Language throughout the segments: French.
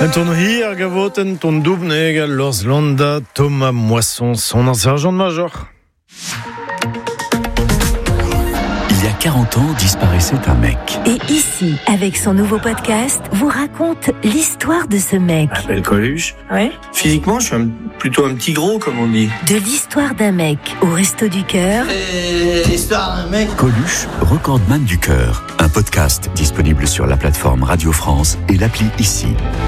Un ton hi ar gavoten ton doubneg Lors Landa Thomas Moisson son sergent-major. Il y a 40 ans disparaissait un mec. Et ici, avec son nouveau podcast, vous raconte l'histoire de ce mec. Je m'appelle Coluche. Ouais. Physiquement, je suis plutôt un petit gros, comme on dit. De l'histoire d'un mec au Resto du Cœur. Et l'histoire d'un mec. Coluche, recordman du cœur. Un podcast disponible sur la plateforme Radio France et l'appli Ici.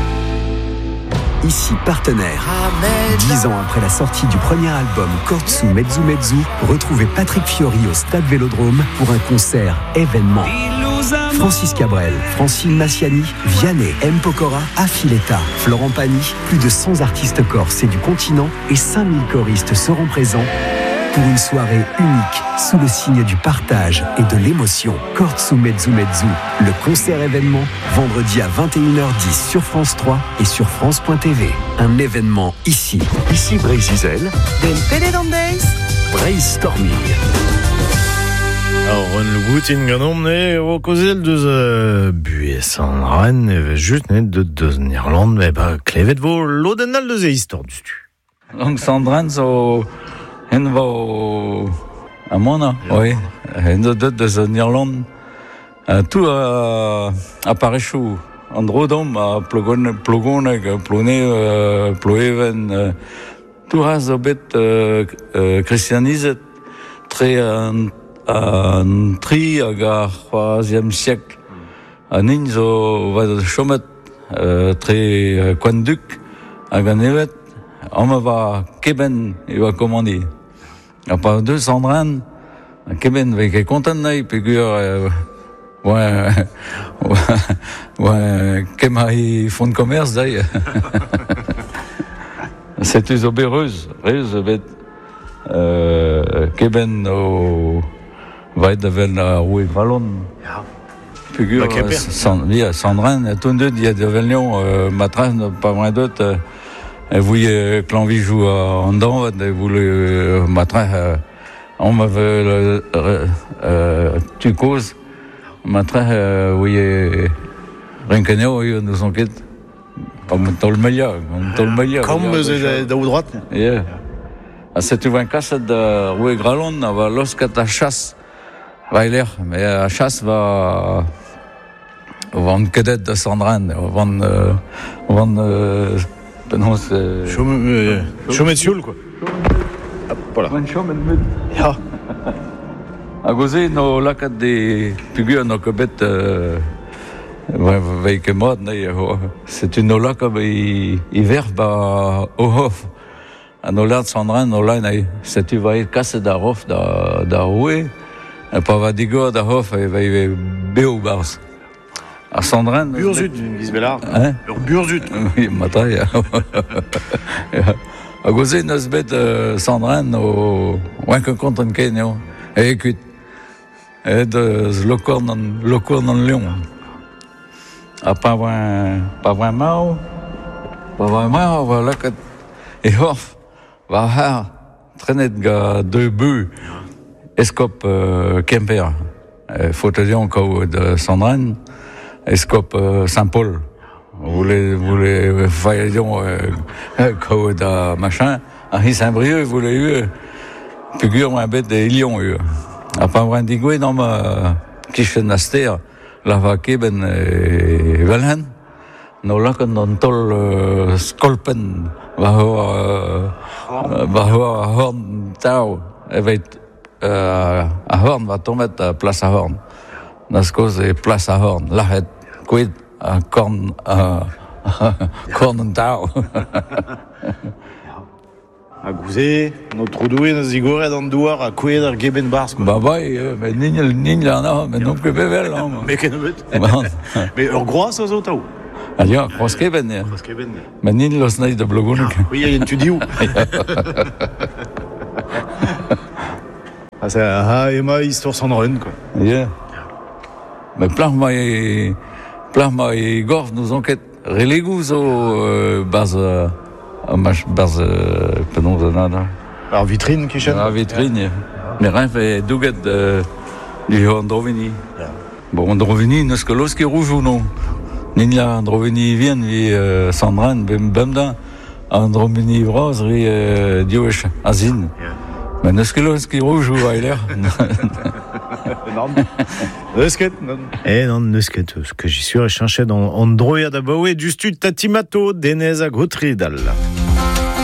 Ici partenaire. 10 ans après la sortie du premier album Kortsu Mezzu Mezzu, retrouvez Patrick Fiori au Stade Vélodrome pour un concert événement. Francis Cabrel, Francine Massiani, Vianney, M. Pokora, Affiletta, Florent Pagny, plus de 100 artistes corses et du continent et 5000 choristes seront présents pour une soirée unique sous le signe du partage et de l'émotion. Kortsu Mezzu Mezzu, le concert événement, vendredi à 21h10 sur France 3 et sur France.tv. Un événement ici. Ici Brézizel. Brainstorming. Alors, le boutin ganomne au cauzel de bues en Rennes, juste net de Irlande, mais bah, clevet vo l'odenal de ze histoire du stu. Donc Sandrine, so hen va à Mona, oui, hen de Irlande, tout à Parechou, en Drodom, à Plogoneg, Ploeven, tout ras au bet christianisé, très un tri hag ar 3e siècle. An in zo va chomet très quanduc hag an evet, on va keben e va commandi. A pa deus Sandrine, keben vek e kontent nahi, pegur kemai fond de commerce d'ailleurs. C'était zo bereuse, bet keben o vaid da vel a roue valon. Pegur Sandrine, ton deud ya da vel nion matran pa vre deut vouille clanvi joue en dan et voulait matran on m'avait tu cause matran vouille renkeneo nous enquête comme tol meilleur Comme de droite. Yeah. C'est tu vois un casse de roue gralon va lorsque ta chasse va l'air, mais la chasse va en cadet de Sandrine, Chaumet sioul, quoi. Voilà. Ja. A gozé, no lakat des figures, no kebet, veik mod, c'est une laka, i verf, ba, ohof. A no lad Sandrine, no lain, c'est tu vas casse d'arof, da roué, et pas va digo da hof, et va beo bars. A Sandrine. Burzut, Gisbelard. Hein? Burzut. Oui, matai. A gozé, nos bet Sandrine, o oink konten ken, yo. Et écoute, et de lokorn en Lyon. A pas vraiment, voilà que, et hof, va ha, trenet ga deux buts, escop Kemper, fauteuilion kao de Sandrine, escop Saint-Paul. Voulez faillions kao da machin, Henri Saint-Brieuc voulait eu figure un bête de Lyon eu. A pas vraiment digoué dans ma kichenaster, la va keben Valhen. No la kan non tol skolpen va horn tau evet a horn va tomber à place à horn. Nas cause place à horn la het quid a corn tau. A gouze, notre doué, nos zigoré dans le douar, à couer dans Geben Bars, quoi. Bah, mais nign là, non, mais non plus bevel, non. Mais qu'est-ce que mais alors, gros, ça, ça, t'as où? Allez, Croskeben, mais nign los naïs de Blogonik. Oui, il y a une tu dis où? Ah, c'est ma histoire sans run, quoi. Yeah. Mais plein et gorf nous enquête relégouz au base penon de nada. Alors vitrine qui chante. La vitrine. Mais rien fait douget du Androvini. Bon Androvini, n'est-ce que l'os qui rouge ou non? Nina androveni vien vi Sandran bemda androveni vraz ri diouech azin. Mais neus ket rouge ou ailer. Non. Neusket. Non, neusket. Ce que j'y suis recherché dans Android d'Abaoué du stud Tatimato, Denez à Gautridal.